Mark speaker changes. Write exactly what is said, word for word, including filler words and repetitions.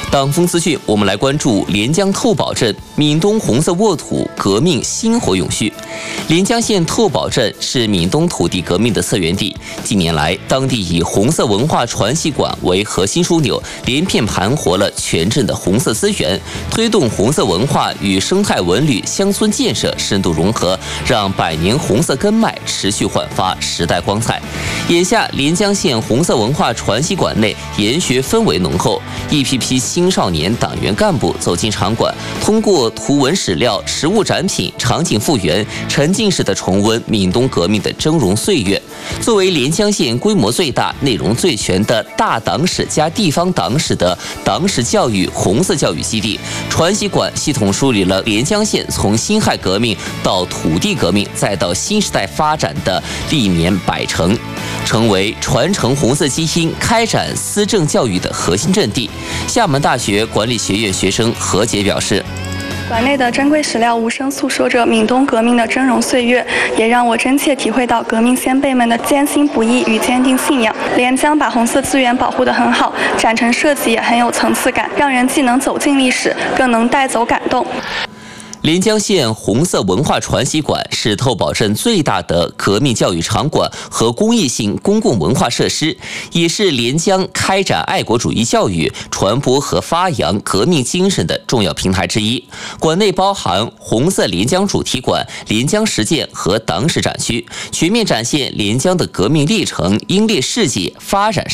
Speaker 1: 党风资讯，我们来关注连江透宝镇闽东红色沃土革命薪火永续。连江县透宝镇是闽东土地革命的策源地，近年来，当地以红色文化传习馆为核心枢纽，连片盘活了全镇的红色资源，推动红色文化与生态文旅乡村建设深度融合，让百年红色根脉持续焕发时代光彩。眼下，连江县红色文化传习馆内研学氛围浓厚，一批批青少年党员干部走进场馆，通过图文史料、实物展品、场景复原，沉浸式的重温闽东革命的峥嵘岁月。作为连江县规模最大、内容最全的大党史加地方党史的党史教育红色教育基地，传习馆系统梳理了连江县从辛亥革命到土地革命再到新时代发展的历年百程，成为传承红色基因、开展思政教育的核心阵地。厦门大学管理学院学生何杰表示，
Speaker 2: 馆内的珍贵史料无声诉说着闽东革命的峥嵘岁月，也让我真切体会到革命先辈们的艰辛不易与坚定信仰。连江把红色资源保护得很好，展陈设计也很有层次感，让人既能走进历史，更能带走感动。
Speaker 1: 连江县红色文化传习馆是透宝镇最大的革命教育场馆和公益性公共文化设施，也是连江开展爱国主义教育、传播和发扬革命精神的重要平台之一。馆内包含红色连江主题馆、连江实践和党史展区，全面展现连江的革命历程、英烈事迹、发展